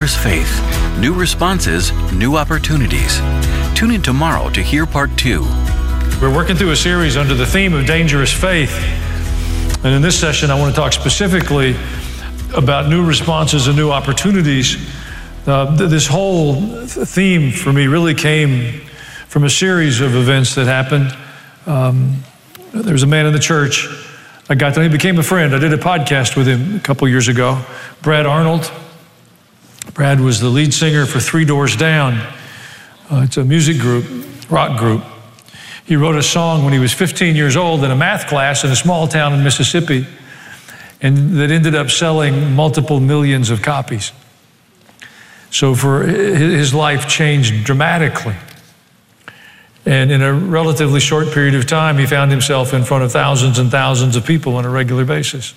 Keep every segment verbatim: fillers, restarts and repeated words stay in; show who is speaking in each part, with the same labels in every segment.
Speaker 1: Dangerous Faith. New responses, new opportunities. Tune in tomorrow to hear part two.
Speaker 2: We're working through a series under the theme of dangerous faith. And in this session, I want to talk specifically about new responses and new opportunities. Uh, th- this whole th- theme for me really came from a series of events that happened. Um, there was a man in the church. I got to, he became a friend. I did a podcast with him a couple years ago. Brad Arnold. Brad was the lead singer for Three Doors Down. Uh, it's a music group, rock group. He wrote a song when he was fifteen years old in a math class in a small town in Mississippi, and that ended up selling multiple millions of copies. So for his life changed dramatically. And in a relatively short period of time, he found himself in front of thousands and thousands of people on a regular basis.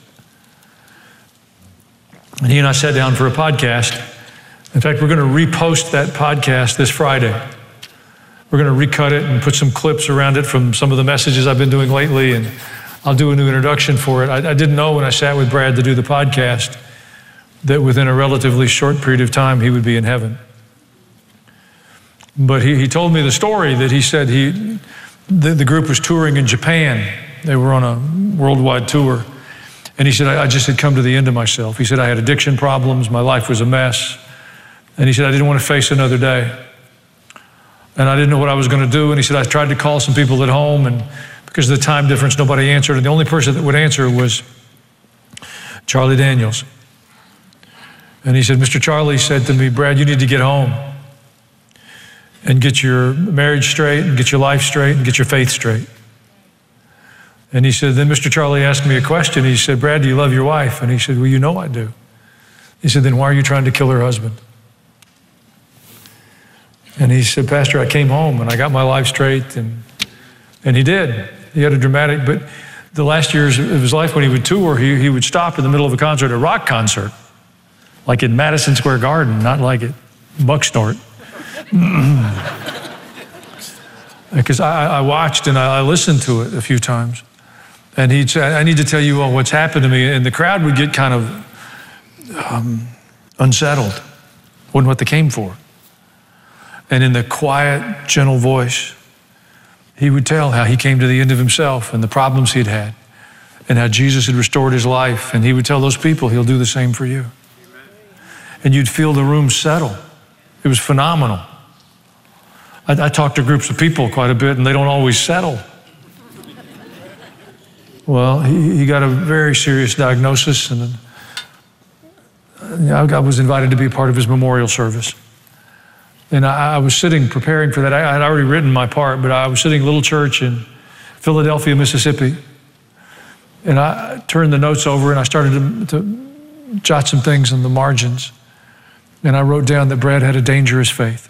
Speaker 2: And he and I sat down for a podcast. In fact, we're going to repost that podcast this Friday. We're going to recut it and put some clips around it from some of the messages I've been doing lately, and I'll do a new introduction for it. I, I didn't know when I sat with Brad to do the podcast that within a relatively short period of time, he would be in heaven. But he, he told me the story that he said he, the, the group was touring in Japan. They were on a worldwide tour. And he said, I, I just had come to the end of myself. He said, I had addiction problems. My life was a mess. And he said, I didn't want to face another day. And I didn't know what I was going to do. And he said, I tried to call some people at home, and because of the time difference, nobody answered. And the only person that would answer was Charlie Daniels. And he said, Mister Charlie said to me, Brad, you need to get home and get your marriage straight and get your life straight and get your faith straight. And he said, then Mister Charlie asked me a question. He said, Brad, do you love your wife? And he said, well, you know I do. He said, then why are you trying to kill her husband? And he said, Pastor, I came home and I got my life straight, and and he did. He had a dramatic, but the last years of his life when he would tour, he, he would stop in the middle of a concert, a rock concert, like in Madison Square Garden, not like at Bucksnort. Because I, I watched and I listened to it a few times. And he'd say, I need to tell you all what's happened to me. And the crowd would get kind of um, unsettled. Wasn't what they came for. And in the quiet, gentle voice, he would tell how he came to the end of himself and the problems he'd had and how Jesus had restored his life. And he would tell those people, he'll do the same for you. Amen. And you'd feel the room settle. It was phenomenal. I, I talk to groups of people quite a bit, and they don't always settle. Well, he, he got a very serious diagnosis, and I was invited to be a part of his memorial service. And I, I was sitting preparing for that. I, I had already written my part, but I was sitting in a little church in Philadelphia, Mississippi. And I turned the notes over and I started to, to jot some things in the margins. And I wrote down that Brad had a dangerous faith.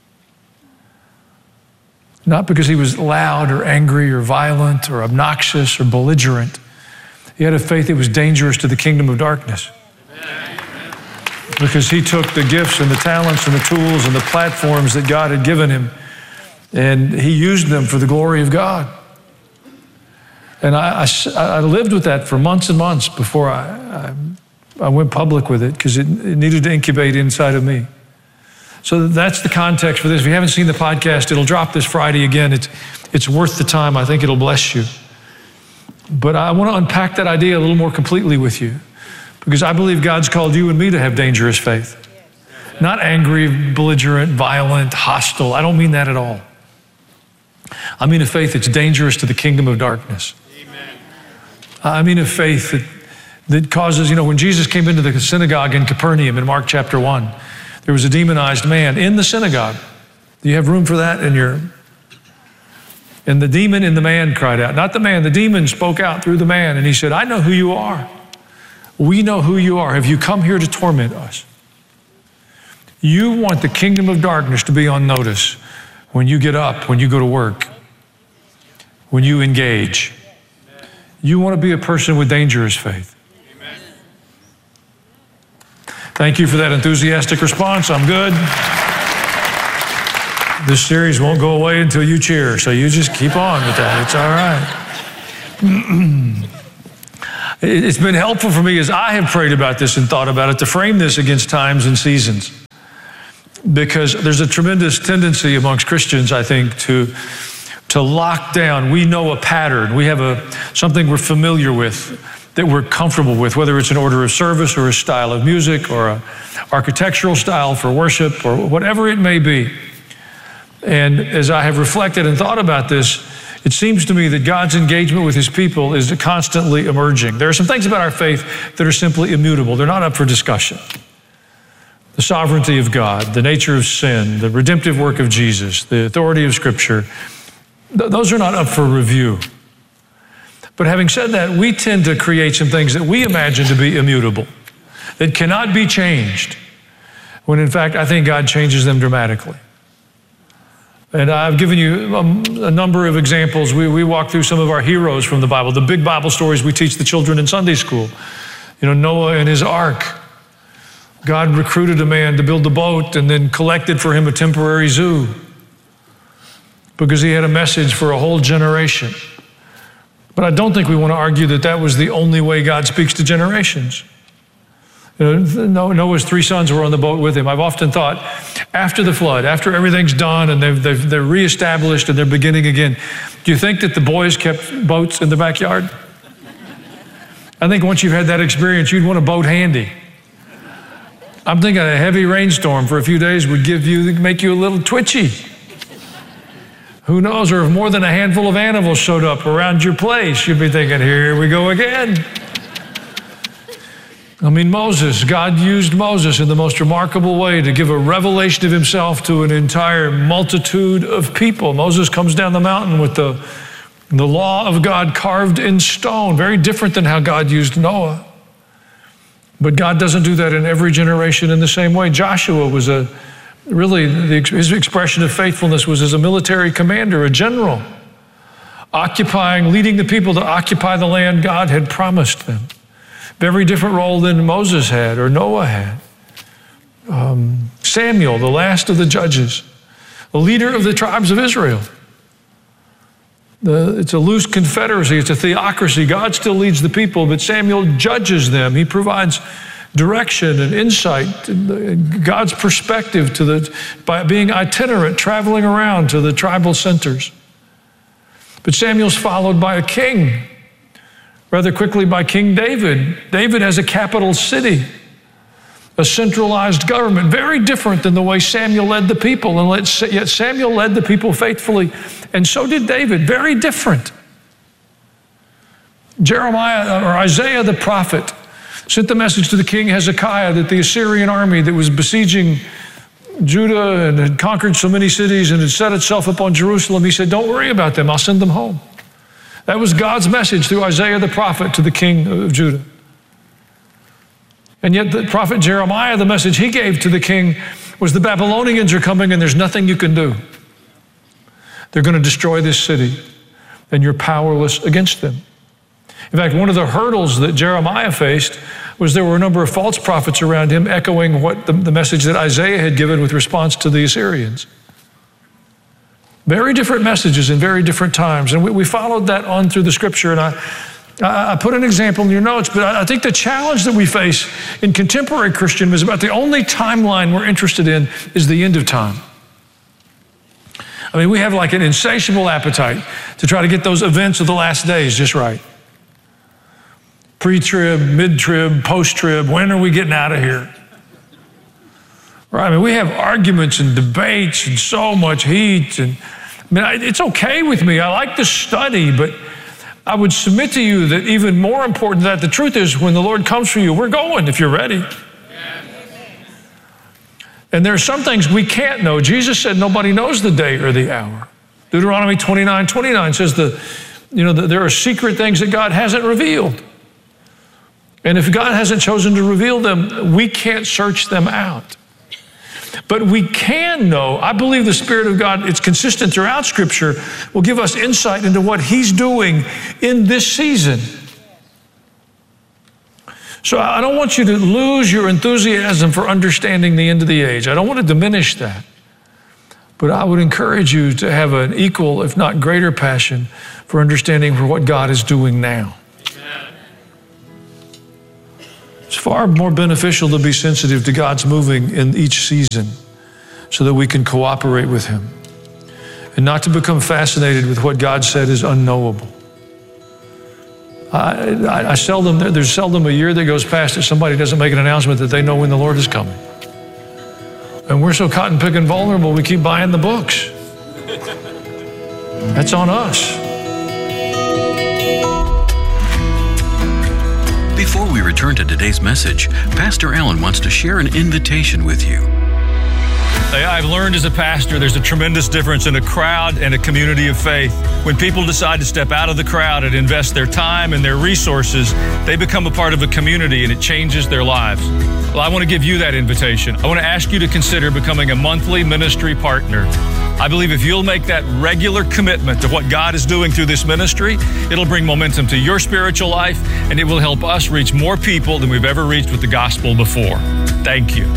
Speaker 2: Not because he was loud or angry or violent or obnoxious or belligerent. He had a faith that was dangerous to the kingdom of darkness. Because he took the gifts and the talents and the tools and the platforms that God had given him, and he used them for the glory of God. And I, I, I lived with that for months and months before I, I, I went public with it, because it, it needed to incubate inside of me. So that's the context for this. If you haven't seen the podcast, it'll drop this Friday again. It's, it's worth the time. I think it'll bless you. But I want to unpack that idea a little more completely with you, because I believe God's called you and me to have dangerous faith. Not angry, belligerent, violent, hostile. I don't mean that at all. I mean a faith that's dangerous to the kingdom of darkness. Amen. I mean a faith that, that causes, you know, when Jesus came into the synagogue in Capernaum in Mark chapter one, there was a demonized man in the synagogue. Do you have room for that in your... And the demon in the man cried out. Not the man, the demon spoke out through the man, and he said, I know who you are. We know who you are. Have you come here to torment us? You want the kingdom of darkness to be on notice when you get up, when you go to work, when you engage. You want to be a person with dangerous faith. Amen. Thank you for that enthusiastic response. I'm good. This series won't go away until you cheer, so you just keep on with that. It's all right. It's been helpful for me as I have prayed about this and thought about it to frame this against times and seasons. because there's a tremendous tendency amongst Christians, I think, to, to lock down. We know a pattern. We have a something we're familiar with, that we're comfortable with, whether it's an order of service or a style of music or an architectural style for worship or whatever it may be. And as I have reflected and thought about this, it seems to me that God's engagement with his people is constantly emerging. There are some things about our faith that are simply immutable. They're not up for discussion. The sovereignty of God, the nature of sin, the redemptive work of Jesus, the authority of Scripture, th- those are not up for review. But having said that, we tend to create some things that we imagine to be immutable, that cannot be changed, when in fact I think God changes them dramatically. And I've given you a, a number of examples. We, we walk through some of our heroes from the Bible, the big Bible stories we teach the children in Sunday school. You know, Noah and his ark. God recruited a man to build a boat and then collected for him a temporary zoo because he had a message for a whole generation. But I don't think we want to argue that that was the only way God speaks to generations. You know, Noah's three sons were on the boat with him. I've often thought, after the flood, after everything's done and they've, they've, they're reestablished and they're beginning again, do you think that the boys kept boats in the backyard? I think once you've had that experience, you'd want a boat handy. I'm thinking a heavy rainstorm for a few days would give you, make you a little twitchy. Who knows, or if more than a handful of animals showed up around your place, you'd be thinking, here we go again. I mean, Moses, God used Moses in the most remarkable way to give a revelation of himself to an entire multitude of people. Moses comes down the mountain with the, the law of God carved in stone, very different than how God used Noah. But God doesn't do that in every generation in the same way. Joshua was a, really, the, his expression of faithfulness was as a military commander, a general, occupying, leading the people to occupy the land God had promised them. Very different role than Moses had or Noah had. Um, Samuel, the last of the judges, the leader of the tribes of Israel. The, it's a loose confederacy. It's a theocracy. God still leads the people, but Samuel judges them. He provides direction and insight, God's perspective to the, by being itinerant, traveling around to the tribal centers. But Samuel's followed by a king, rather quickly by King David. David has a capital city, a centralized government, very different than the way Samuel led the people. And yet Samuel led the people faithfully, and so did David, very different. Jeremiah or Isaiah the prophet sent the message to the king Hezekiah that the Assyrian army that was besieging Judah and had conquered so many cities and had set itself up on Jerusalem, he said, don't worry about them, I'll send them home. That was God's message through Isaiah the prophet to the king of Judah. And yet the prophet Jeremiah, the message he gave to the king was the Babylonians are coming and there's nothing you can do. They're going to destroy this city and you're powerless against them. In fact, one of the hurdles that Jeremiah faced was there were a number of false prophets around him echoing what the, the message that Isaiah had given with response to the Assyrians. Very different messages in very different times. And we, we followed that on through the scripture. And I, I put an example in your notes, but I think the challenge that we face in contemporary Christendom is about the only timeline we're interested in is the end of time. I mean, we have like an insatiable appetite to try to get those events of the last days just right. Pre-trib, mid-trib, post-trib, when are we getting out of here? Right? I mean, we have arguments and debates and so much heat. And I mean, it's okay with me. I like to study, but I would submit to you that even more important than that, the truth is when the Lord comes for you, we're going if you're ready. And there are some things we can't know. Jesus said nobody knows the day or the hour. Deuteronomy twenty-nine twenty-nine says the, you know, the, there are secret things that God hasn't revealed. And if God hasn't chosen to reveal them, we can't search them out. But we can know, I believe the Spirit of God, it's consistent throughout Scripture, will give us insight into what He's doing in this season. So I don't want you to lose your enthusiasm for understanding the end of the age. I don't want to diminish that. But I would encourage you to have an equal, if not greater passion for understanding for what God is doing now. It's far more beneficial to be sensitive to God's moving in each season so that we can cooperate with him and not to become fascinated with what God said is unknowable. I, I, I seldom, there's seldom a year that goes past that somebody doesn't make an announcement that they know when the Lord is coming. And we're so cotton picking vulnerable, we keep buying the books. That's on us.
Speaker 1: Before we return to today's message, Pastor Allen wants to share an invitation with you.
Speaker 3: I've learned as a pastor there's a tremendous difference in a crowd and a community of faith. When people decide to step out of the crowd and invest their time and their resources, they become a part of a community and it changes their lives. Well, I want to give you that invitation. I want to ask you to consider becoming a monthly ministry partner. I believe if you'll make that regular commitment to what God is doing through this ministry, it'll bring momentum to your spiritual life and it will help us reach more people than we've ever reached with the gospel before. Thank you.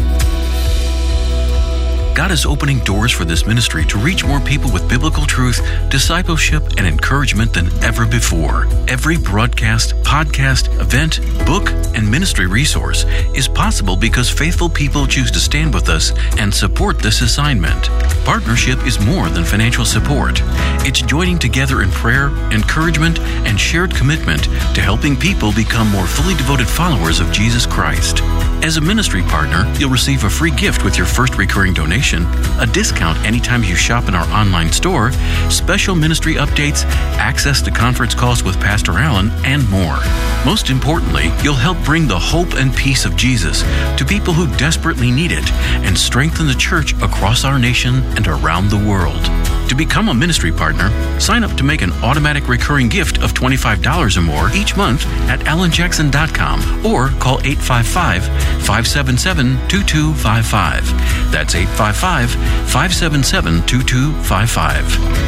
Speaker 1: God is opening doors for this ministry to reach more people with biblical truth, discipleship, and encouragement than ever before. Every broadcast, podcast, event, book, and ministry resource is possible because faithful people choose to stand with us and support this assignment. Partnership is more than financial support. It's joining together in prayer, encouragement, and shared commitment to helping people become more fully devoted followers of Jesus Christ. As a ministry partner, you'll receive a free gift with your first recurring donation, a discount anytime you shop in our online store, special ministry updates, access to conference calls with Pastor Allen, and more. Most importantly, you'll help bring the hope and peace of Jesus to people who desperately need it and strengthen the church across our nation and around the world. To become a ministry partner, sign up to make an automatic recurring gift of twenty-five dollars or more each month at alan jackson dot com or call eight five five, five seven seven, two two five five. That's eight five five, five seven seven, two two five five.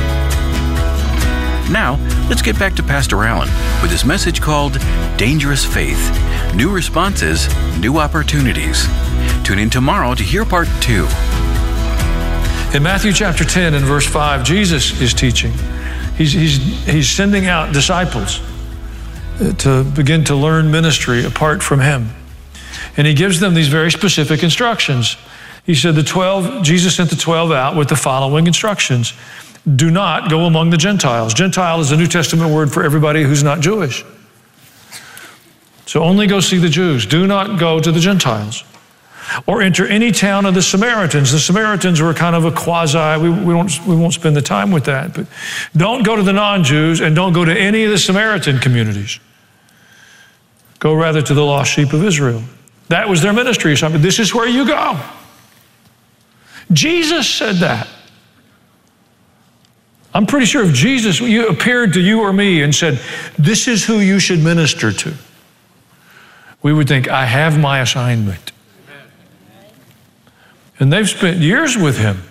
Speaker 1: Now, let's get back to Pastor Allen with his message called Dangerous Faith. New responses, new opportunities. Tune in tomorrow to hear part two.
Speaker 2: In Matthew chapter ten and verse five, Jesus is teaching. He's, he's, he's sending out disciples to begin to learn ministry apart from him. And he gives them these very specific instructions. He said the twelve, Jesus sent the twelve out with the following instructions. Do not go among the Gentiles. Gentile is a New Testament word for everybody who's not Jewish. So only go see the Jews. Do not go to the Gentiles. Or enter any town of the Samaritans. The Samaritans were kind of a quasi, we, we, won't, we won't spend the time with that, but don't go to the non-Jews and don't go to any of the Samaritan communities. Go rather to the lost sheep of Israel. That was their ministry assignment. This is where you go. Jesus said that. I'm pretty sure if Jesus appeared to you or me and said, this is who you should minister to, we would think, I have my assignment. And they've spent years with him.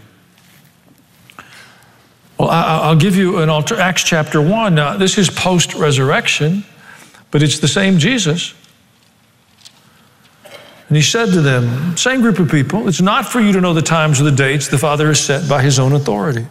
Speaker 2: Well, I'll give you an alter, Acts chapter one. Now, this is post-resurrection, but it's the same Jesus. And he said to them, same group of people, it's not for you to know the times or the dates the Father has set by his own authority.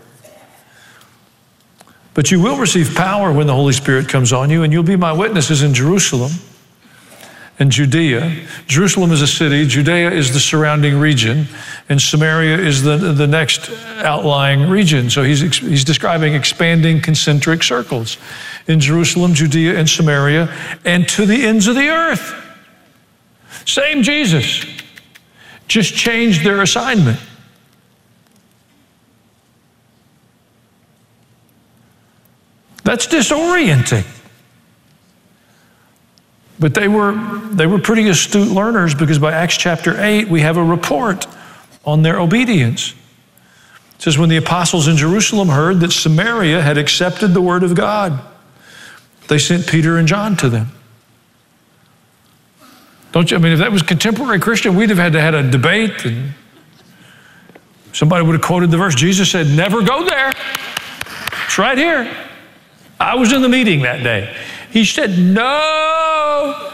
Speaker 2: But you will receive power when the Holy Spirit comes on you, and you'll be my witnesses in Jerusalem and Judea. Jerusalem is a city, Judea is the surrounding region, and Samaria is the, the next outlying region. So he's, he's describing expanding concentric circles in Jerusalem, Judea, and Samaria, and to the ends of the earth. Same Jesus, just changed their assignment. That's disorienting. But they were, they were pretty astute learners, because by Acts chapter eight, we have a report on their obedience. It says, when the apostles in Jerusalem heard that Samaria had accepted the word of God, they sent Peter and John to them. Don't you, I mean, if that was contemporary Christian, we'd have had to have a debate, and somebody would have quoted the verse. Jesus said, never go there. It's right here. I was in the meeting that day. He said, no.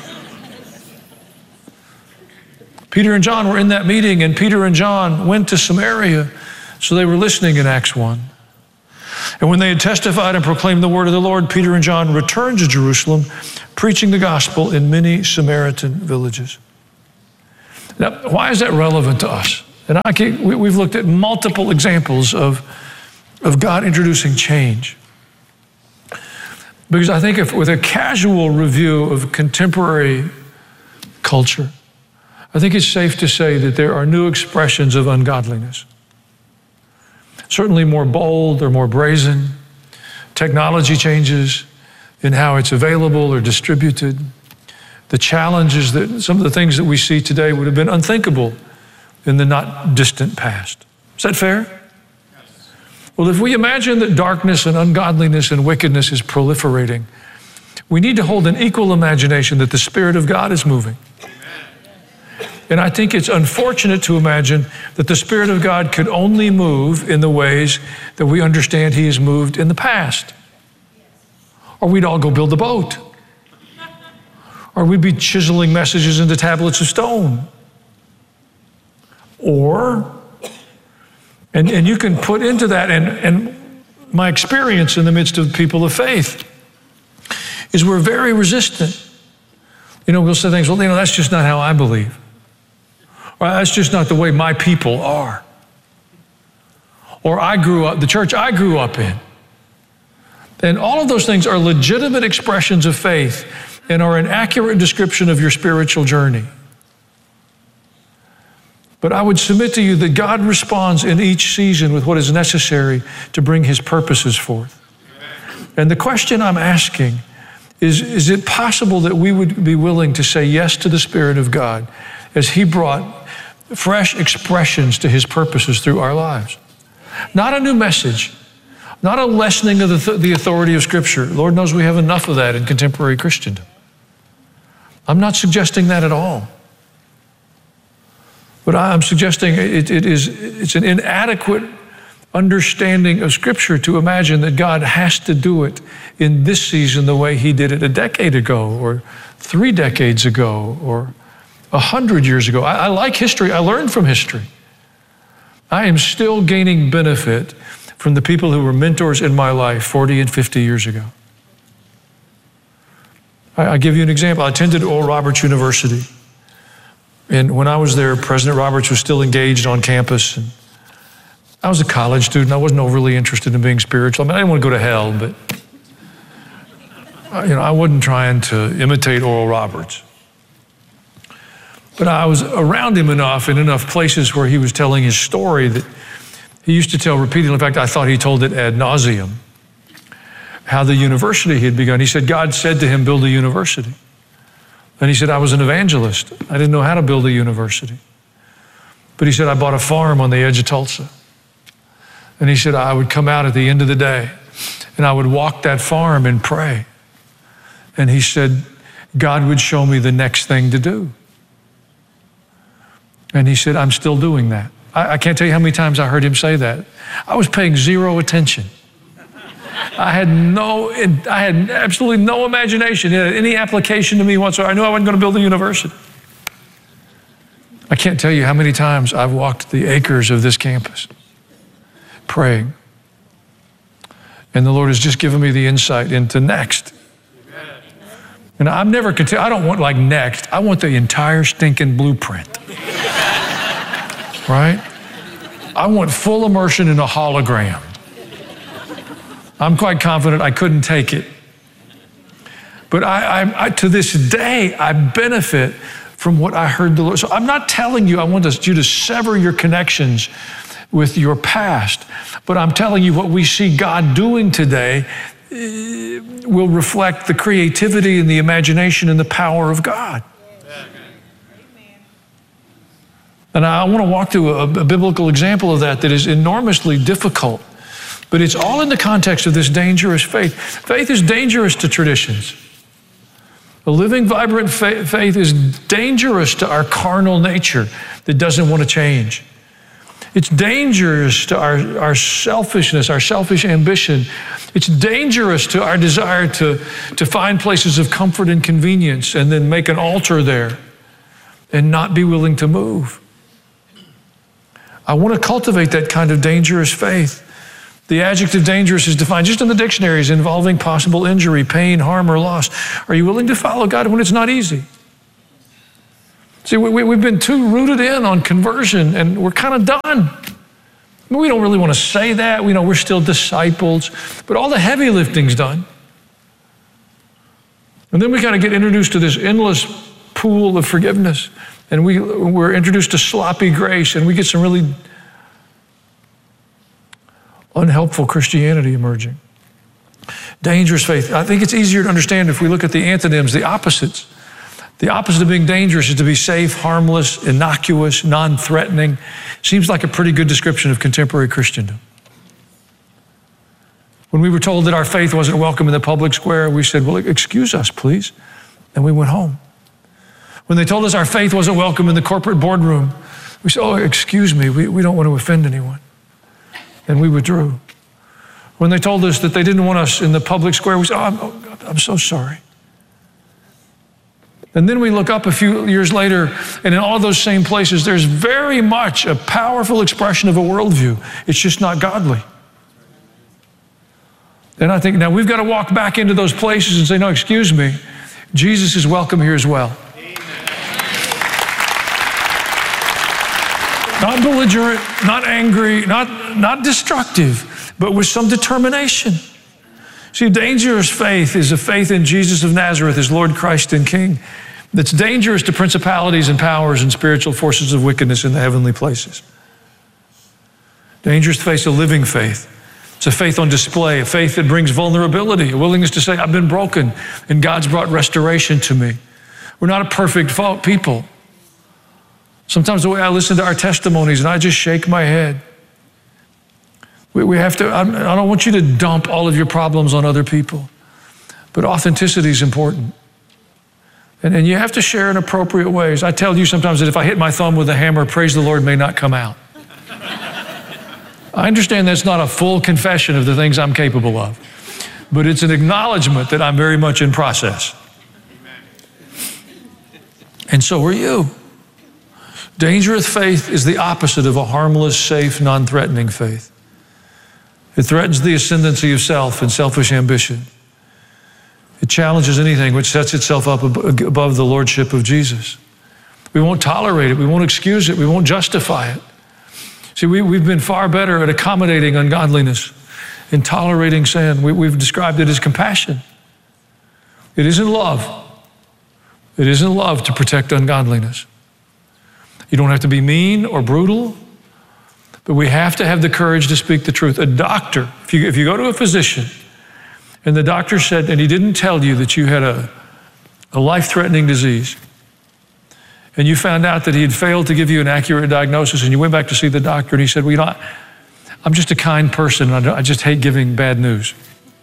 Speaker 2: Peter and John were in that meeting, and Peter and John went to Samaria, so they were listening in Acts one. And when they had testified and proclaimed the word of the Lord, Peter and John returned to Jerusalem, preaching the gospel in many Samaritan villages. Now, why is that relevant to us? And I can, we, we've looked at multiple examples of, of God introducing change. Because I think if with a casual review of contemporary culture, I think it's safe to say that there are new expressions of ungodliness. Certainly more bold or more brazen. Technology changes in how it's available or distributed. The challenges that some of the things that we see today would have been unthinkable in the not distant past. Is that fair? Yes. Well, if we imagine that darkness and ungodliness and wickedness is proliferating, we need to hold an equal imagination that the Spirit of God is moving. And I think it's unfortunate to imagine that the Spirit of God could only move in the ways that we understand He has moved in the past. Or we'd all go build a boat. Or we'd be chiseling messages into tablets of stone. Or, and, and you can put into that, and, and my experience in the midst of people of faith is we're very resistant. You know, we'll say things, well, you know, that's just not how I believe. Or that's just not the way my people are. Or I grew up, the church I grew up in. And all of those things are legitimate expressions of faith and are an accurate description of your spiritual journey. But I would submit to you that God responds in each season with what is necessary to bring His purposes forth. And the question I'm asking is, is it possible that we would be willing to say yes to the Spirit of God as He brought fresh expressions to His purposes through our lives? Not a new message, not a lessening of the, th- the authority of Scripture. Lord knows we have enough of that in contemporary Christendom. I'm not suggesting that at all. But I'm suggesting it, it is, it's an inadequate understanding of Scripture to imagine that God has to do it in this season the way He did it a decade ago or three decades ago or a hundred years ago. I, I like history. I learned from history. I am still gaining benefit from the people who were mentors in my life forty and fifty years ago. I, I'll give you an example. I attended Oral Roberts University. And when I was there, President Roberts was still engaged on campus. And I was a college student. I wasn't overly interested in being spiritual. I mean, I didn't want to go to hell, but you know, I wasn't trying to imitate Oral Roberts. But I was around him enough in enough places where he was telling his story that he used to tell repeatedly. In fact, I thought he told it ad nauseum, how the university he had begun. He said God said to him, build a university. And he said, I was an evangelist. I didn't know how to build a university. But he said, I bought a farm on the edge of Tulsa. And he said, I would come out at the end of the day and I would walk that farm and pray. And he said, God would show me the next thing to do. And he said, I'm still doing that. I, I can't tell you how many times I heard him say that. I was paying zero attention. I had no, I had absolutely no imagination, any application to me whatsoever. I knew I wasn't going to build a university. I can't tell you how many times I've walked the acres of this campus praying. And the Lord has just given me the insight into next. And I'm never, I don't want like next. I want the entire stinking blueprint. Right? I want full immersion in a hologram. I'm quite confident I couldn't take it. But I, I, I, to this day, I benefit from what I heard the Lord. So I'm not telling you I want you to sever your connections with your past, but I'm telling you what we see God doing today will reflect the creativity and the imagination and the power of God. And I want to walk through a, a biblical example of that that is enormously difficult. But it's all in the context of this dangerous faith. Faith is dangerous to traditions. A living, vibrant fa- faith is dangerous to our carnal nature that doesn't want to change. It's dangerous to our, our selfishness, our selfish ambition. It's dangerous to our desire to, to find places of comfort and convenience and then make an altar there and not be willing to move. I want to cultivate that kind of dangerous faith. The adjective dangerous is defined just in the dictionaries, involving possible injury, pain, harm, or loss. Are you willing to follow God when it's not easy? See, we, we've been too rooted in on conversion, and we're kind of done. I mean, we don't really want to say that. We know we're still disciples, but all the heavy lifting's done. And then we kind of get introduced to this endless pool of forgiveness, and we, we're introduced to sloppy grace, and we get some really unhelpful Christianity emerging. Dangerous faith. I think it's easier to understand if we look at the antonyms, the opposites. The opposite of being dangerous is to be safe, harmless, innocuous, non-threatening. Seems like a pretty good description of contemporary Christendom. When we were told that our faith wasn't welcome in the public square, we said, well, excuse us, please. And we went home. When they told us our faith wasn't welcome in the corporate boardroom, we said, oh, excuse me, we, we don't want to offend anyone. And we withdrew. When they told us that they didn't want us in the public square, we said, oh, I'm, oh, I'm so sorry. And then we look up a few years later, and in all those same places, there's very much a powerful expression of a worldview. It's just not godly. And I think now we've got to walk back into those places and say, no, excuse me, Jesus is welcome here as well. Amen. Not belligerent, not angry, not, not destructive, but with some determination. See, dangerous faith is a faith in Jesus of Nazareth as Lord, Christ, and King that's dangerous to principalities and powers and spiritual forces of wickedness in the heavenly places. Dangerous to face a living faith. It's a faith on display, a faith that brings vulnerability, a willingness to say, I've been broken, and God's brought restoration to me. We're not a perfect people. Sometimes the way I listen to our testimonies, and I just shake my head. We, we have to, I'm, I don't want you to dump all of your problems on other people, but authenticity is important. And, and you have to share in appropriate ways. I tell you sometimes that if I hit my thumb with a hammer, praise the Lord may not come out. I understand that's not a full confession of the things I'm capable of, but it's an acknowledgement that I'm very much in process. And so are you. Dangerous faith is the opposite of a harmless, safe, non-threatening faith. It threatens the ascendancy of self and selfish ambition. It challenges anything which sets itself up above the lordship of Jesus. We won't tolerate it. We won't excuse it. We won't justify it. See, we, we've been far better at accommodating ungodliness and tolerating sin. We, we've described it as compassion. It isn't love. It isn't love to protect ungodliness. You don't have to be mean or brutal, but we have to have the courage to speak the truth. A doctor, if you, if you go to a physician and the doctor said, and he didn't tell you that you had a, a life-threatening disease, and you found out that he had failed to give you an accurate diagnosis, and you went back to see the doctor, and he said, well, you know, I'm just a kind person, and I just hate giving bad news.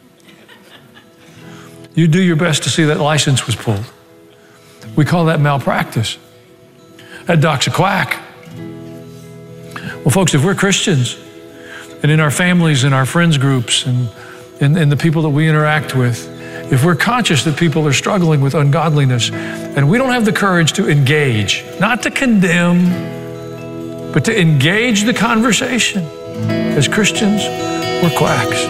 Speaker 2: You do your best to see that license was pulled. We call that malpractice. That doc's a quack. Well, folks, if we're Christians, and in our families, in our friends groups, and in, in the people that we interact with, if we're conscious that people are struggling with ungodliness, and we don't have the courage to engage, not to condemn, but to engage the conversation, as Christians, we're quacks.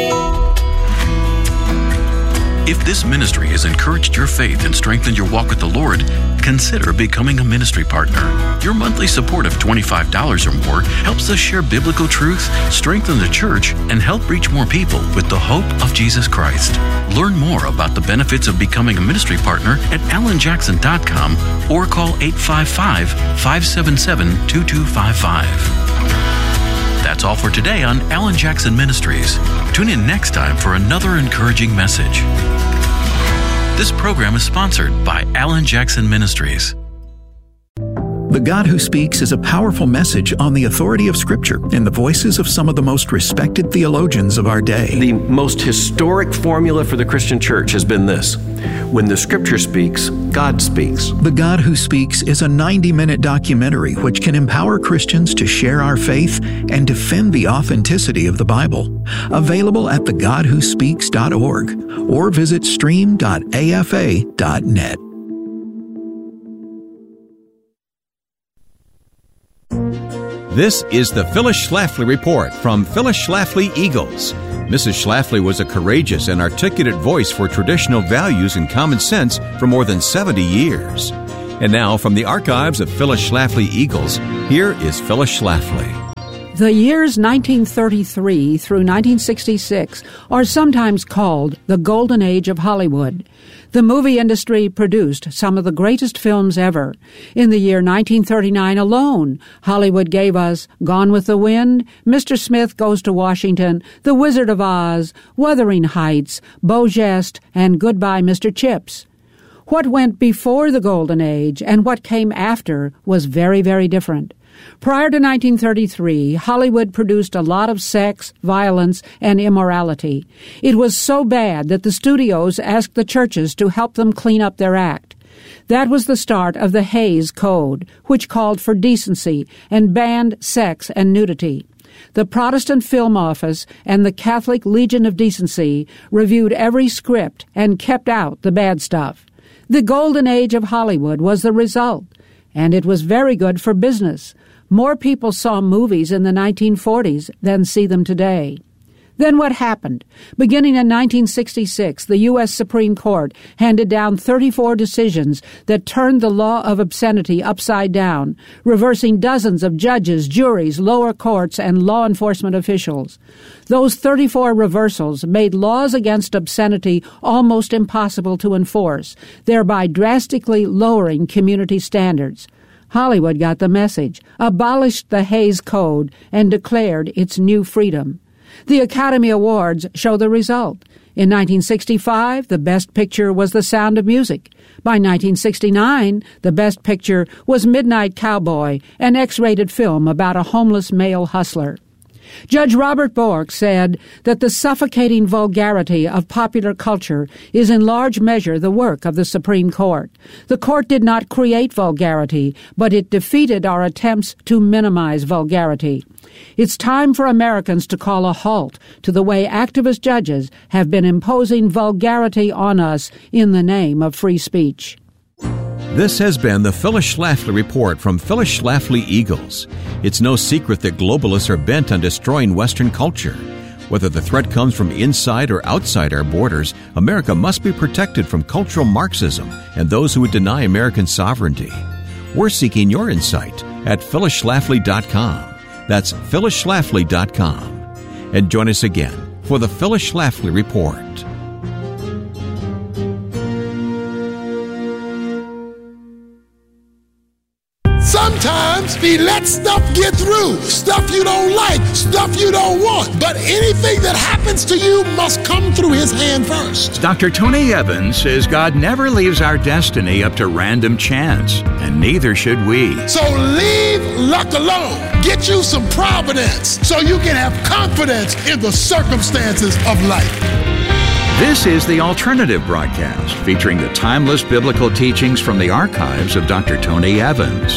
Speaker 1: If this ministry has encouraged your faith and strengthened your walk with the Lord, consider becoming a ministry partner. Your monthly support of twenty-five dollars or more helps us share biblical truth, strengthen the church, and help reach more people with the hope of Jesus Christ. Learn more about the benefits of becoming a ministry partner at alan jackson dot com or call eight five five, five seven seven, two two five five. That's all for today on Alan Jackson Ministries. Tune in next time for another encouraging message. This program is sponsored by Alan Jackson Ministries.
Speaker 4: The God Who Speaks is a powerful message on the authority of Scripture in the voices of some of the most respected theologians of our day.
Speaker 5: The most historic formula for the Christian church has been this: when the Scripture speaks, God speaks.
Speaker 4: The God Who Speaks is a ninety-minute documentary which can empower Christians to share our faith and defend the authenticity of the Bible. Available at the god who speaks dot org or visit stream dot a f a dot net.
Speaker 6: This is the Phyllis Schlafly Report from Phyllis Schlafly Eagles. Missus Schlafly was a courageous and articulate voice for traditional values and common sense for more than seventy years. And now, from the archives of Phyllis Schlafly Eagles, here is Phyllis Schlafly.
Speaker 7: The years nineteen thirty-three through nineteen sixty-six are sometimes called the Golden Age of Hollywood. The movie industry produced some of the greatest films ever. In the year nineteen thirty-nine alone, Hollywood gave us Gone with the Wind, Mister Smith Goes to Washington, The Wizard of Oz, Wuthering Heights, Beau Geste, and Goodbye, Mister Chips. What went before the Golden Age and what came after was very, very different. Prior to nineteen thirty-three, Hollywood produced a lot of sex, violence, and immorality. It was so bad that the studios asked the churches to help them clean up their act. That was the start of the Hays Code, which called for decency and banned sex and nudity. The Protestant Film Office and the Catholic Legion of Decency reviewed every script and kept out the bad stuff. The Golden Age of Hollywood was the result, and it was very good for business. More people saw movies in the nineteen forties than see them today. Then what happened? Beginning in nineteen sixty-six, the U S Supreme Court handed down thirty-four decisions that turned the law of obscenity upside down, reversing dozens of judges, juries, lower courts, and law enforcement officials. Those thirty-four reversals made laws against obscenity almost impossible to enforce, thereby drastically lowering community standards. Hollywood got the message, abolished the Hays Code, and declared its new freedom. The Academy Awards show the result. In nineteen sixty-five, the Best Picture was The Sound of Music. By nineteen sixty-nine, the Best Picture was Midnight Cowboy, an X-rated film about a homeless male hustler. Judge Robert Bork said that the suffocating vulgarity of popular culture is in large measure the work of the Supreme Court. The court did not create vulgarity, but it defeated our attempts to minimize vulgarity. It's time for Americans to call a halt to the way activist judges have been imposing vulgarity on us in the name of free speech.
Speaker 6: This has been the Phyllis Schlafly Report from Phyllis Schlafly Eagles. It's no secret that globalists are bent on destroying Western culture. Whether the threat comes from inside or outside our borders, America must be protected from cultural Marxism and those who would deny American sovereignty. We're seeking your insight at phyllis schlafly dot com. That's phyllis schlafly dot com. And join us again for the Phyllis Schlafly Report.
Speaker 8: Sometimes we let stuff get through, stuff you don't like, stuff you don't want. But anything that happens to you must come through His hand first.
Speaker 9: Doctor Tony Evans says God never leaves our destiny up to random chance, and neither should we.
Speaker 8: So leave luck alone. Get you some providence so you can have confidence in the circumstances of life.
Speaker 9: This is the Alternative Broadcast, featuring the timeless biblical teachings from the archives of Doctor Tony Evans.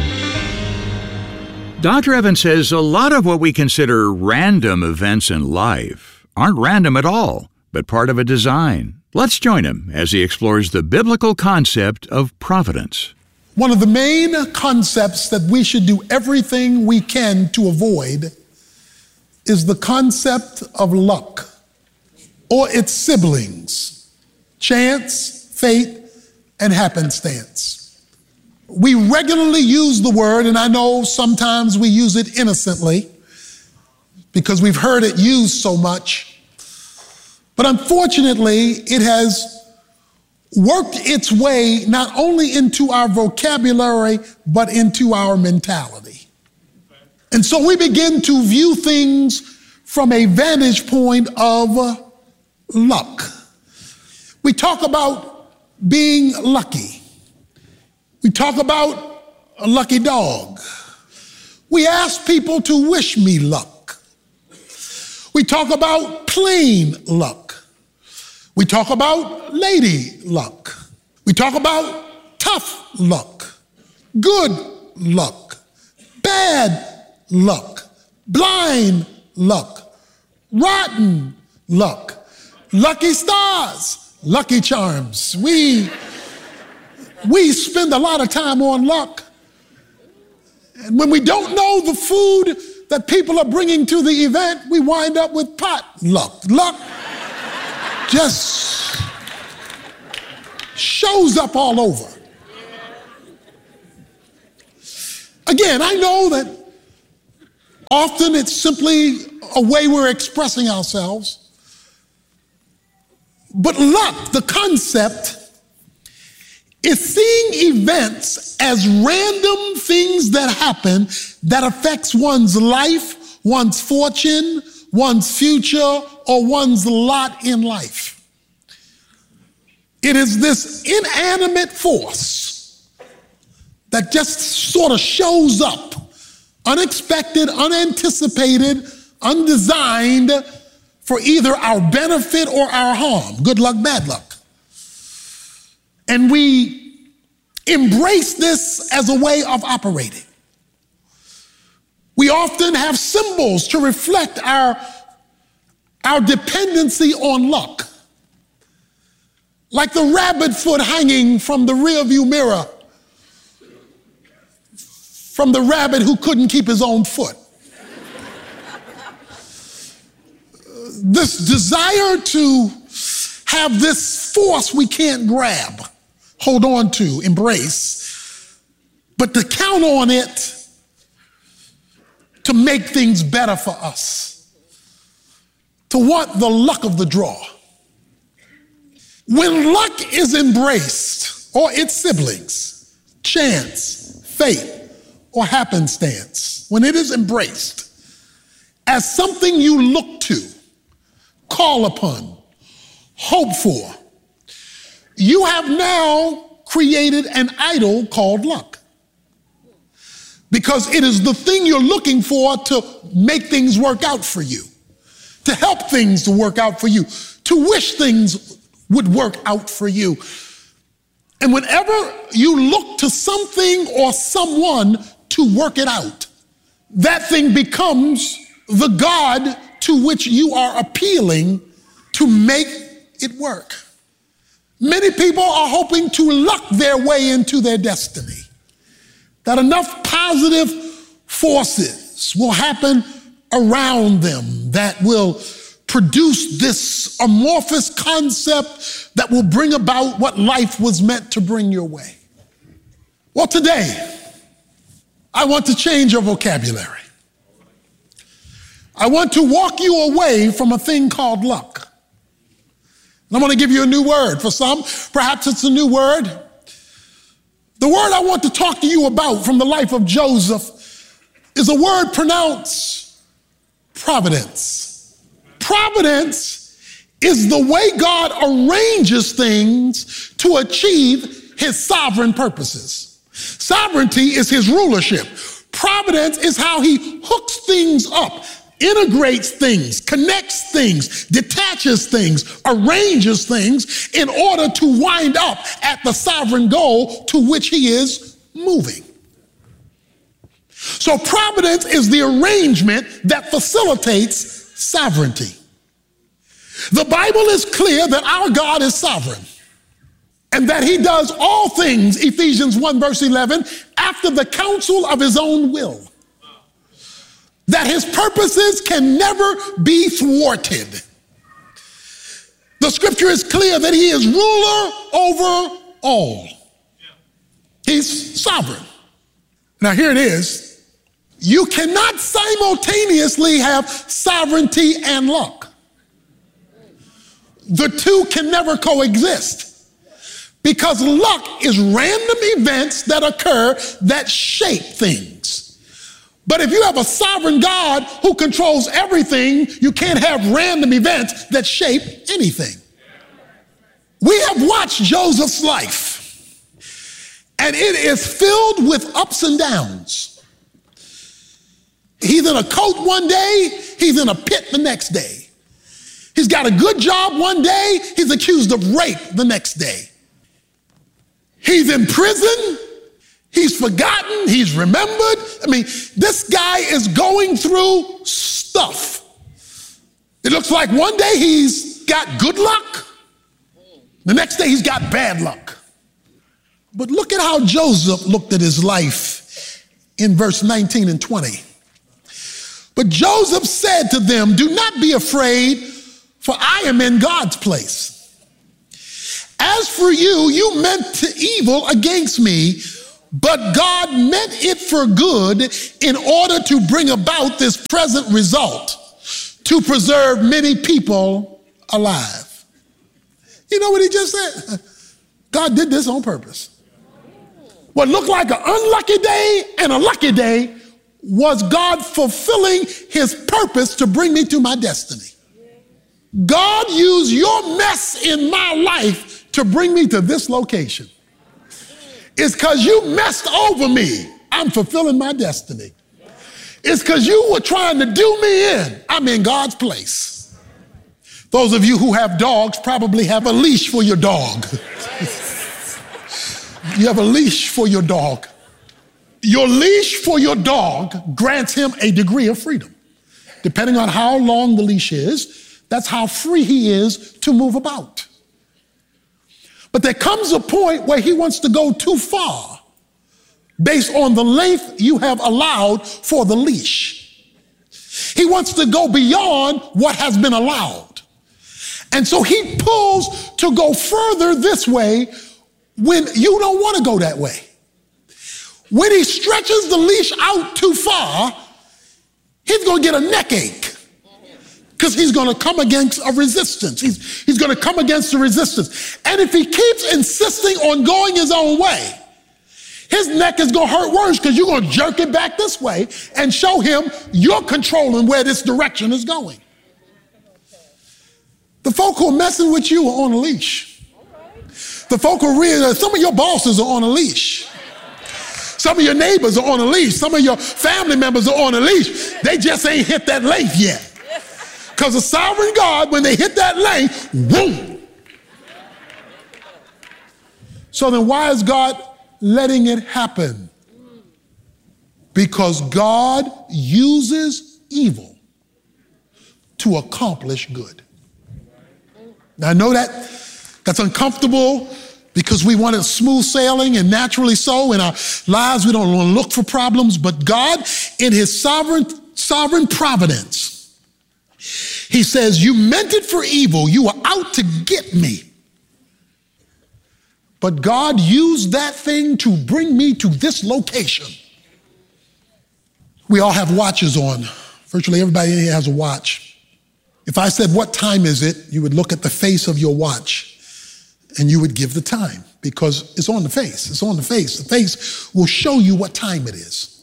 Speaker 9: Doctor Evans says a lot of what we consider random events in life aren't random at all, but part of a design. Let's join him as he explores the biblical concept of providence.
Speaker 8: One of the main concepts that we should do everything we can to avoid is the concept of luck, or its siblings, chance, fate, and happenstance. We regularly use the word, and I know sometimes we use it innocently because we've heard it used so much. But unfortunately, it has worked its way not only into our vocabulary, but into our mentality. And so we begin to view things from a vantage point of luck. We talk about being lucky. We talk about a lucky dog. We ask people to wish me luck. We talk about plain luck. We talk about lady luck. We talk about tough luck, good luck, bad luck, blind luck, rotten luck, lucky stars, lucky charms. We, we spend a lot of time on luck. And when we don't know the food that people are bringing to the event, we wind up with pot luck. Luck just shows up all over. Again, I know that often it's simply a way we're expressing ourselves. But luck, the concept, is seeing events as random things that happen that affects one's life, one's fortune, one's future, or one's lot in life. It is this inanimate force that just sort of shows up, unexpected, unanticipated, undesigned, for either our benefit or our harm. Good luck, bad luck. And we embrace this as a way of operating. We often have symbols to reflect our, our dependency on luck. Like the rabbit foot hanging from the rearview mirror from the rabbit who couldn't keep his own foot. This desire to have this force we can't grab, hold on to, embrace, but to count on it to make things better for us, to want the luck of the draw. When luck is embraced, or its siblings, chance, fate, or happenstance, when it is embraced as something you look to, call upon, hope for, you have now created an idol called luck. Because it is the thing you're looking for to make things work out for you, to help things to work out for you, to wish things would work out for you. And whenever you look to something or someone to work it out, that thing becomes the God to which you are appealing to make it work. Many people are hoping to luck their way into their destiny, that enough positive forces will happen around them that will produce this amorphous concept that will bring about what life was meant to bring your way. Well, today, I want to change your vocabulary. I want to walk you away from a thing called luck. And I'm going to give you a new word. For some, perhaps it's a new word. The word I want to talk to you about from the life of Joseph is a word pronounced providence. Providence is the way God arranges things to achieve his sovereign purposes. Sovereignty is his rulership. Providence is how he hooks things up, integrates things, connects things, detaches things, arranges things in order to wind up at the sovereign goal to which he is moving. So providence is the arrangement that facilitates sovereignty. The Bible is clear that our God is sovereign and that he does all things, Ephesians one verse eleven, after the counsel of his own will. That his purposes can never be thwarted. The scripture is clear that he is ruler over all. He's sovereign. Now here it is. You cannot simultaneously have sovereignty and luck. The two can never coexist because luck is random events that occur that shape things. But if you have a sovereign God who controls everything, you can't have random events that shape anything. We have watched Joseph's life, and it is filled with ups and downs. He's in a coat one day, he's in a pit the next day. He's got a good job one day, he's accused of rape the next day. He's in prison, he's forgotten, he's remembered. I mean, this guy is going through stuff. It looks like one day he's got good luck, the next day he's got bad luck. But look at how Joseph looked at his life in verse nineteen and twenty. But Joseph said to them, "Do not be afraid, for I am in God's place. As for you, you meant to evil against me, but God meant it for good in order to bring about this present result, to preserve many people alive. You know what he just said? God did this on purpose. What looked like an unlucky day and a lucky day was God fulfilling his purpose to bring me to my destiny. God used your mess in my life to bring me to this location. It's because you messed over me, I'm fulfilling my destiny. It's because you were trying to do me in, I'm in God's place. Those of you who have dogs probably have a leash for your dog. You have a leash for your dog. Your leash for your dog grants him a degree of freedom. Depending on how long the leash is, that's how free he is to move about. But there comes a point where he wants to go too far based on the length you have allowed for the leash. He wants to go beyond what has been allowed. And so he pulls to go further this way when you don't want to go that way. When he stretches the leash out too far, he's going to get a neck ache because he's going to come against a resistance. He's, he's going to come against the resistance. And if he keeps insisting on going his own way, his neck is going to hurt worse because you're going to jerk it back this way and show him you're controlling where this direction is going. The folk who are messing with you are on a leash. The folk who really, some of your bosses are on a leash. Some of your neighbors are on a leash. Some of your family members are on a leash. They just ain't hit that length yet. Because the sovereign God, when they hit that length, boom. So then why is God letting it happen? Because God uses evil to accomplish good. Now I know that that's uncomfortable because we want it smooth sailing, and naturally so in our lives we don't want to look for problems, but God in his sovereign sovereign providence, he says, you meant it for evil, you were out to get me. But God used that thing to bring me to this location. We all have watches on. Virtually everybody in here has a watch. If I said, what time is it? You would look at the face of your watch and you would give the time because it's on the face. It's on the face. The face will show you what time it is.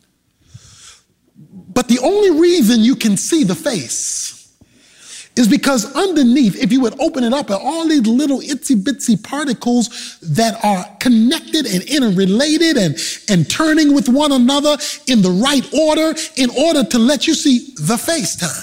Speaker 8: But the only reason you can see the face is because underneath, if you would open it up, are all these little itsy bitsy particles that are connected and interrelated and, and turning with one another in the right order in order to let you see the face time.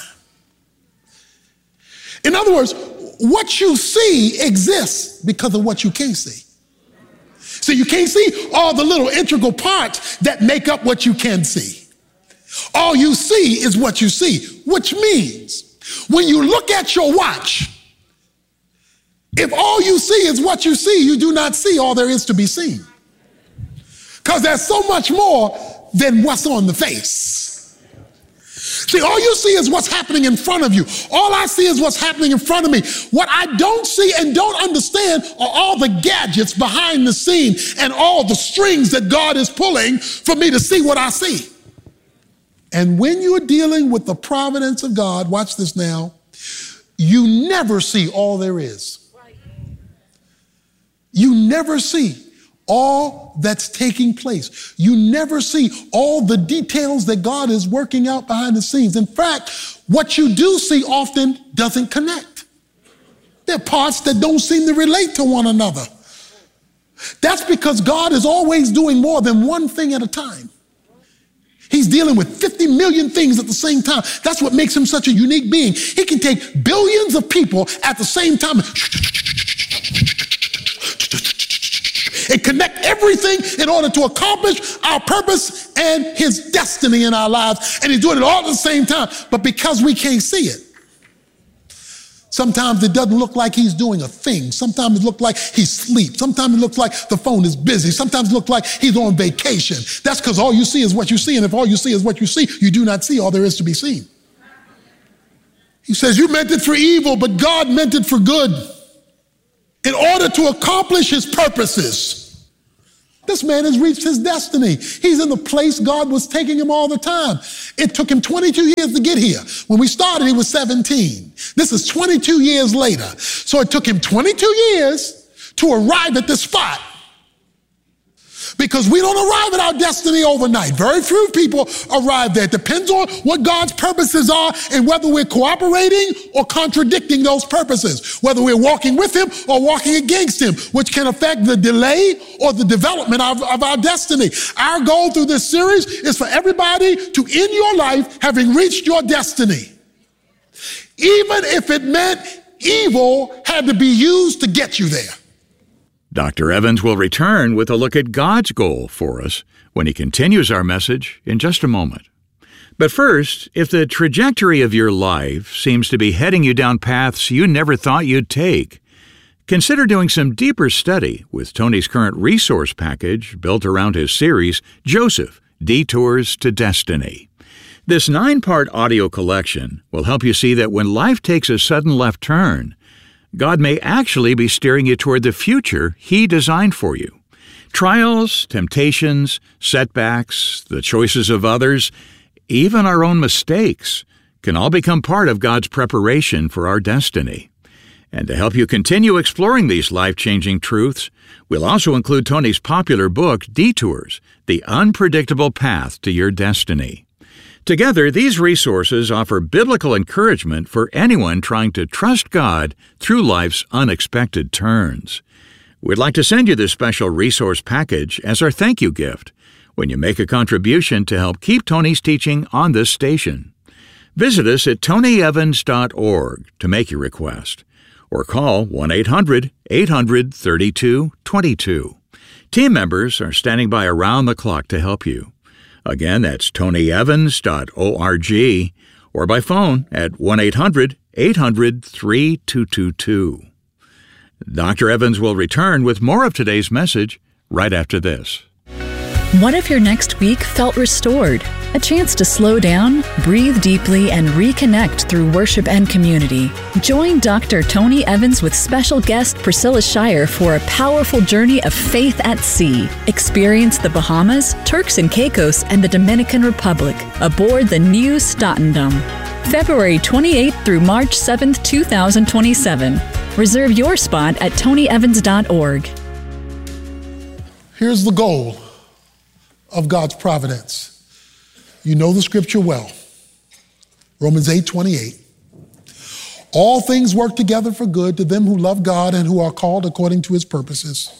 Speaker 8: In other words, what you see exists because of what you can't see. So you can't see all the little integral parts that make up what you can see. All you see is what you see, which means when you look at your watch, if all you see is what you see, you do not see all there is to be seen. Because there's so much more than what's on the face. See, all you see is what's happening in front of you. All I see is what's happening in front of me. What I don't see and don't understand are all the gadgets behind the scene and all the strings that God is pulling for me to see what I see. And when you're dealing with the providence of God, watch this now, you never see all there is. You never see all that's taking place. You never see all the details that God is working out behind the scenes. In fact, what you do see often doesn't connect. There are parts that don't seem to relate to one another. That's because God is always doing more than one thing at a time. He's dealing with fifty million things at the same time. That's what makes him such a unique being. He can take billions of people at the same time and connect everything in order to accomplish our purpose and his destiny in our lives. And he's doing it all at the same time. But because we can't see it, sometimes it doesn't look like he's doing a thing. Sometimes it looks like he's asleep. Sometimes it looks like the phone is busy. Sometimes it looks like he's on vacation. That's because all you see is what you see. And if all you see is what you see, you do not see all there is to be seen. He says, you meant it for evil, but God meant it for good in order to accomplish his purposes. This man has reached his destiny. He's in the place God was taking him all the time. It took him twenty-two years to get here. When we started, he was seventeen. This is twenty-two years later. So it took him twenty-two years to arrive at this spot. Because we don't arrive at our destiny overnight. Very few people arrive there. It depends on what God's purposes are and whether we're cooperating or contradicting those purposes, whether we're walking with him or walking against him, which can affect the delay or the development of, of our destiny. Our goal through this series is for everybody to end your life having reached your destiny. Even if it meant evil had to be used to get you there.
Speaker 9: Doctor Evans will return with a look at God's goal for us when he continues our message in just a moment. But first, if the trajectory of your life seems to be heading you down paths you never thought you'd take, consider doing some deeper study with Tony's current resource package built around his series, Joseph, Detours to Destiny. This nine-part audio collection will help you see that when life takes a sudden left turn, God may actually be steering you toward the future He designed for you. Trials, temptations, setbacks, the choices of others, even our own mistakes can all become part of God's preparation for our destiny. And to help you continue exploring these life-changing truths, we'll also include Tony's popular book, Detours, The Unpredictable Path to Your Destiny. Together, these resources offer biblical encouragement for anyone trying to trust God through life's unexpected turns. We'd like to send you this special resource package as our thank you gift when you make a contribution to help keep Tony's teaching on this station. Visit us at tony evans dot org to make your request, or call one eight hundred eight hundred thirty-two twenty-two. Team members are standing by around the clock to help you. Again, that's tony evans dot org, or by phone at one eight hundred eight hundred three two two two. Doctor Evans will return with more of today's message right after this.
Speaker 10: What if your next week felt restored? A chance to slow down, breathe deeply, and reconnect through worship and community. Join Doctor Tony Evans with special guest Priscilla Shirer for a powerful journey of faith at sea. Experience the Bahamas, Turks and Caicos, and the Dominican Republic aboard the new Statendam. February twenty-eighth through March seventh, two thousand twenty-seven. Reserve your spot at tony evans dot org.
Speaker 8: Here's the goal of God's providence. You know the scripture well. Romans eight twenty-eight. All things work together for good to them who love God and who are called according to his purposes.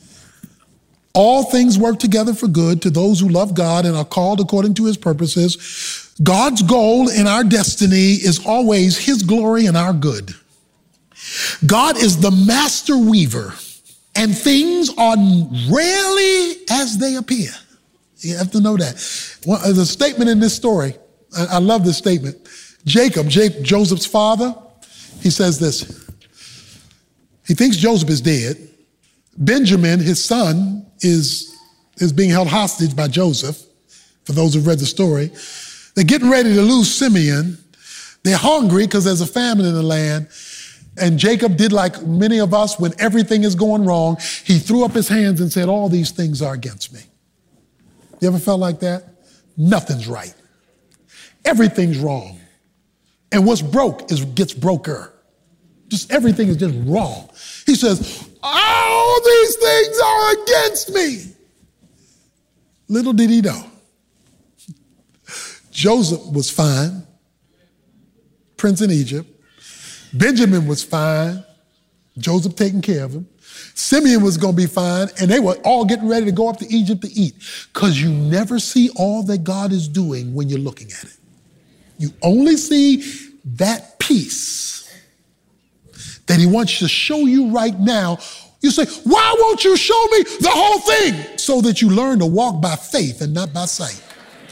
Speaker 8: All things work together for good to those who love God and are called according to his purposes. God's goal in our destiny is always his glory and our good. God is the master weaver, and things are rarely as they appear. You have to know that. Well, there's a statement in this story. I, I love this statement. Jacob, Jacob, Joseph's father, he says this. He thinks Joseph is dead. Benjamin, his son, is, is being held hostage by Joseph. For those who've read the story, they're getting ready to lose Simeon. They're hungry because there's a famine in the land. And Jacob did like many of us when everything is going wrong. He threw up his hands and said, all these things are against me. You ever felt like that? Nothing's right. Everything's wrong. And what's broke is gets broker. Just everything is just wrong. He says, all these things are against me. Little did he know. Joseph was fine, prince in Egypt. Benjamin was fine, Joseph taking care of him. Simeon was going to be fine, and they were all getting ready to go up to Egypt to eat, because you never see all that God is doing when you're looking at it. You only see that piece that he wants to show you right now. You say, why won't you show me the whole thing? So that you learn to walk by faith and not by sight.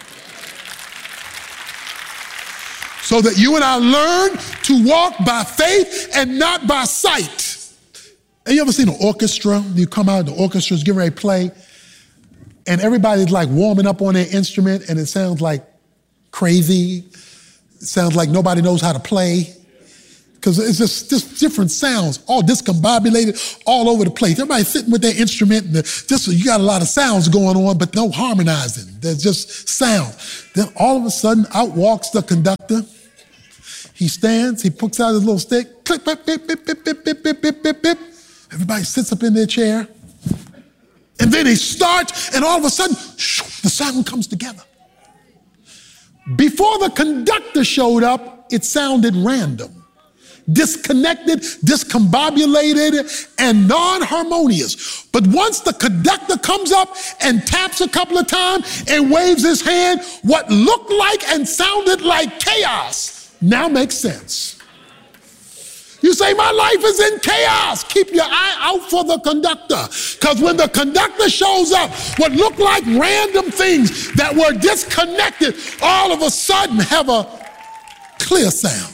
Speaker 8: So that you and I learn to walk by faith and not by sight. Have you ever seen an orchestra? You come out, the orchestra's getting ready to play, and everybody's like warming up on their instrument, and it sounds like crazy. It sounds like nobody knows how to play. because it's just, just different sounds, all discombobulated all over the place. Everybody's sitting with their instrument, and just you got a lot of sounds going on, but no harmonizing. There's just sound. Then all of a sudden, out walks the conductor. He stands, he picks out his little stick, click, bip, bip, bip, bip, bip, bip, bip, bip, bip, bip. Everybody sits up in their chair. And then he starts, and all of a sudden, shoo, the sound comes together. Before the conductor showed up, it sounded random, disconnected, discombobulated, and non-harmonious. But once the conductor comes up and taps a couple of times and waves his hand, what looked like and sounded like chaos now makes sense. You say, my life is in chaos. Keep your eye out for the conductor. Because when the conductor shows up, what looked like random things that were disconnected all of a sudden have a clear sound.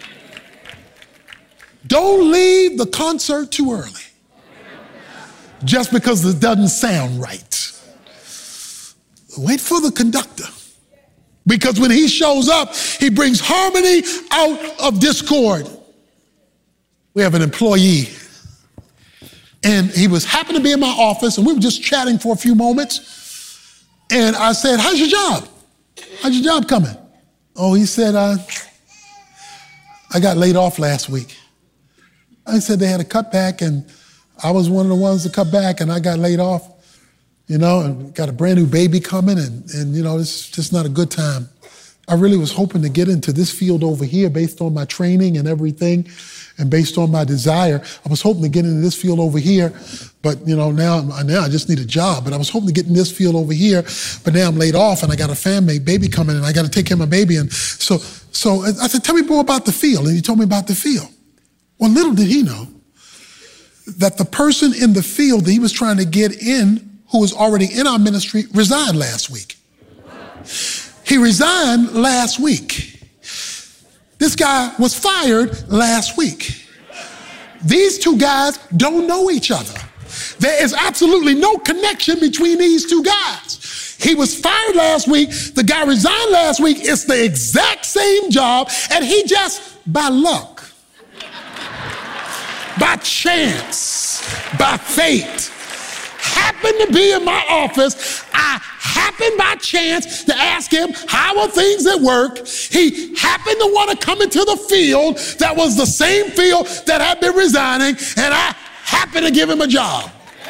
Speaker 8: Don't leave the concert too early just because it doesn't sound right. Wait for the conductor. Because when he shows up, he brings harmony out of discord. We have an employee, and he was happened to be in my office, and we were just chatting for a few moments. And I said, how's your job? How's your job coming? Oh, he said, uh, I got laid off last week. I said they had a cutback, and I was one of the ones to cut back, and I got laid off. You know, and got a brand new baby coming, and, and you know, it's just not a good time. I really was hoping to get into this field over here based on my training and everything, and based on my desire. I was hoping to get into this field over here, but you know, now, now I just need a job. But I was hoping to get in this field over here, but now I'm laid off, and I got a family, baby coming, and I got to take care of my baby. And so, so I said, tell me more about the field. And he told me about the field. Well, little did he know that the person in the field that he was trying to get in, who was already in our ministry, resigned last week. He resigned last week. This guy was fired last week. These two guys don't know each other. There is absolutely no connection between these two guys. He was fired last week. The guy resigned last week. It's the exact same job, and he just, by luck, by chance, by fate, happened to be in my office. I happened by chance to ask him, how are things at work? He happened to want to come into the field that was the same field that I'd been resigning, and I happened to give him a job.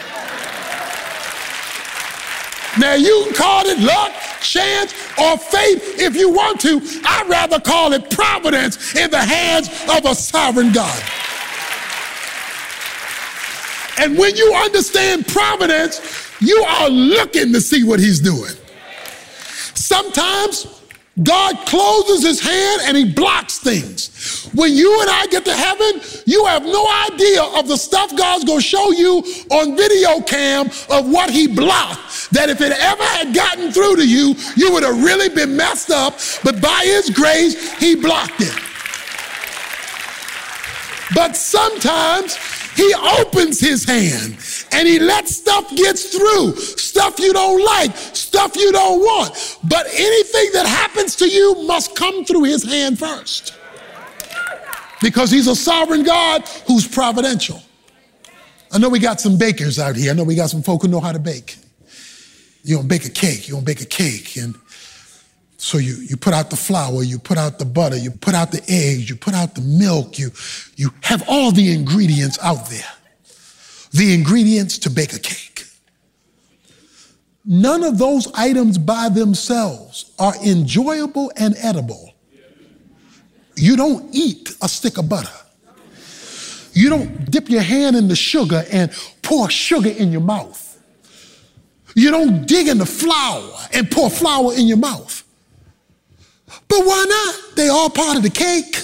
Speaker 8: Now, you can call it luck, chance, or fate if you want to. I'd rather call it providence in the hands of a sovereign God. And when you understand providence, you are looking to see what he's doing. Sometimes God closes his hand and he blocks things. When you and I get to heaven, you have no idea of the stuff God's going to show you on video cam of what he blocked. That if it ever had gotten through to you, you would have really been messed up. But by his grace, he blocked it. But sometimes he opens his hand and he lets stuff get through, stuff you don't like, stuff you don't want. But anything that happens to you must come through his hand first. Because he's a sovereign God who's providential. I know we got some bakers out here. I know we got some folk who know how to bake. You want to bake a cake, you want to bake a cake. And so you, you put out the flour, you put out the butter, you put out the eggs, you put out the milk, you, you have all the ingredients out there. The ingredients to bake a cake. None of those items by themselves are enjoyable and edible. You don't eat a stick of butter. You don't dip your hand in the sugar and pour sugar in your mouth. You don't dig in the flour and pour flour in your mouth. But why not? They're all part of the cake.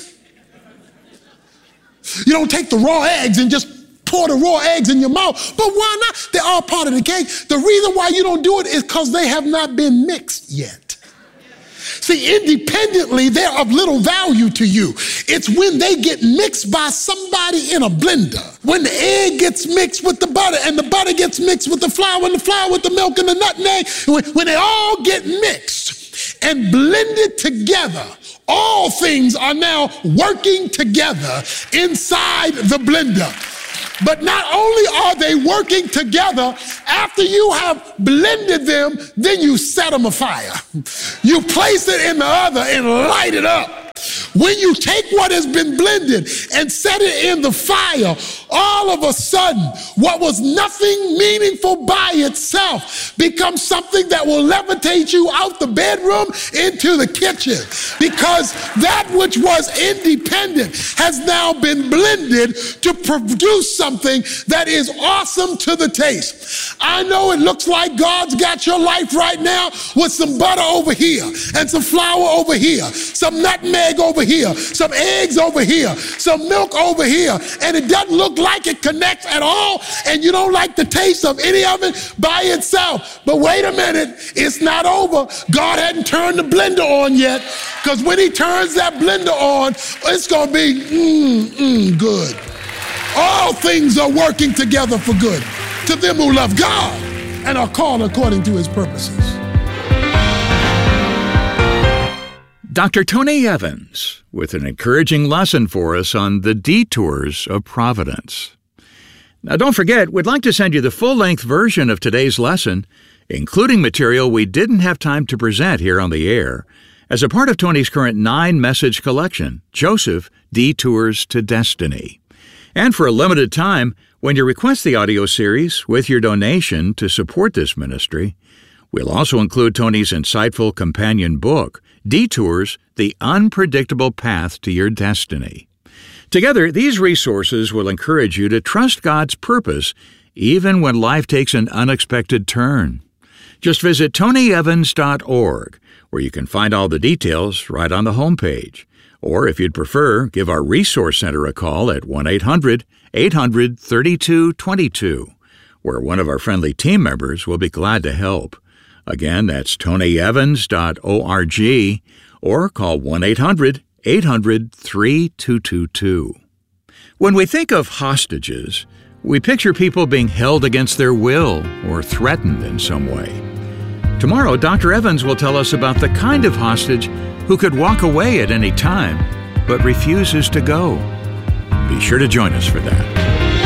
Speaker 8: You don't take the raw eggs and just pour the raw eggs in your mouth. But why not? They're all part of the cake. The reason why you don't do it is because they have not been mixed yet. See, independently, they're of little value to you. It's when they get mixed by somebody in a blender. When the egg gets mixed with the butter, and the butter gets mixed with the flour, and the flour with the milk and the nutmeg, when, when they all get mixed and blended together, All things are now working together inside the blender. But not only are they working together, after you have blended them, then you set them afire. You place it in the other and light it up. When you take what has been blended and set it in the fire, all of a sudden, what was nothing meaningful by itself becomes something that will levitate you out the bedroom into the kitchen, because that which was independent has now been blended to produce something that is awesome to the taste. I know it looks like God's got your life right now with some butter over here and some flour over here, some nutmeg over here, some eggs over here, some milk over here, and it doesn't look like it connects at all, and you don't like the taste of any of it by itself. But wait a minute, it's not over. God hadn't turned the blender on yet, because when he turns that blender on, it's going to be mm, mm, good. All things are working together for good to them who love God and are called according to his purposes.
Speaker 9: Doctor Tony Evans with an encouraging lesson for us on the detours of providence. Now, don't forget, we'd like to send you the full-length version of today's lesson, including material we didn't have time to present here on the air, as a part of Tony's current nine-message collection, Joseph, Detours to Destiny. And for a limited time, when you request the audio series with your donation to support this ministry, we'll also include Tony's insightful companion book, Detours, The Unpredictable Path to Your Destiny. Together, these resources will encourage you to trust God's purpose even when life takes an unexpected turn. Just visit tony evans dot org, where you can find all the details right on the homepage. Or if you'd prefer, give our Resource Center a call at one eight hundred, eight hundred, thirty-two twenty-two, where one of our friendly team members will be glad to help. Again, that's tony evans dot org, or call one eight hundred, eight hundred, three two two two. When we think of hostages, we picture people being held against their will or threatened in some way. Tomorrow, Doctor Evans will tell us about the kind of hostage who could walk away at any time, but refuses to go. Be sure to join us for that.